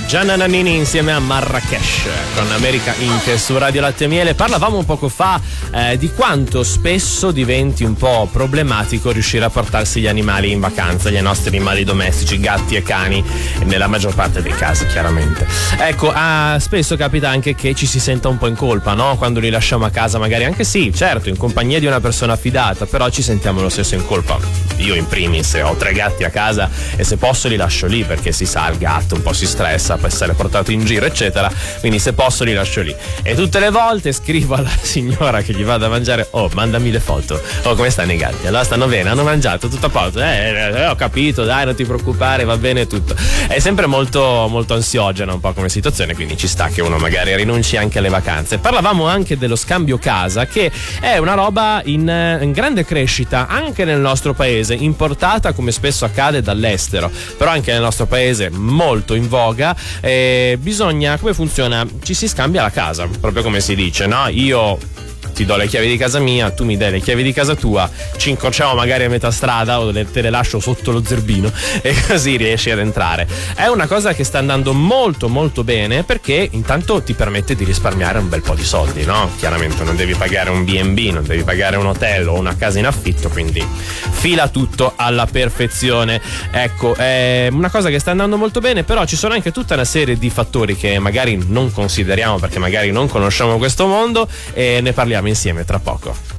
Gianna Nannini insieme a Marrakesh con America Inc. su Radio Latte e Miele. Parlavamo poco fa di quanto spesso diventi un po' problematico riuscire a portarsi gli animali in vacanza, gli nostri animali domestici, gatti e cani, nella maggior parte dei casi chiaramente. Ecco, spesso capita anche che ci si senta un po' in colpa, no? Quando li lasciamo a casa, magari anche sì, certo, in compagnia di una persona affidata, però ci sentiamo lo stesso in colpa. Io in primis ho 3 gatti a casa e se posso li lascio lì, perché si sa, il gatto un po' si stressa per essere portato in giro eccetera, quindi se posso li lascio lì. E tutte le volte scrivo alla signora che gli vado a mangiare: oh, mandami le foto, oh, come stanno i gatti? Allora stanno bene, hanno mangiato, tutto a posto, ho capito, dai, non ti preoccupare, va bene tutto. È sempre molto molto ansiogena un po' come situazione, quindi ci sta che uno magari rinunci anche alle vacanze. Parlavamo anche dello scambio casa, che è una roba in grande crescita anche nel nostro paese, importata come spesso accade dall'estero, però anche nel nostro paese molto in voga. Come funziona? Ci si scambia la casa, proprio come si dice, no? Io ti do le chiavi di casa mia, tu mi dai le chiavi di casa tua, ci incrociamo magari a metà strada o te le lascio sotto lo zerbino e così riesci ad entrare. È una cosa che sta andando molto molto bene, perché intanto ti permette di risparmiare un bel po' di soldi, no? Chiaramente non devi pagare un B&B, non devi pagare un hotel o una casa in affitto, quindi fila tutto alla perfezione. Ecco, è una cosa che sta andando molto bene, però ci sono anche tutta una serie di fattori che magari non consideriamo perché magari non conosciamo questo mondo, e ne parliamo insieme tra poco.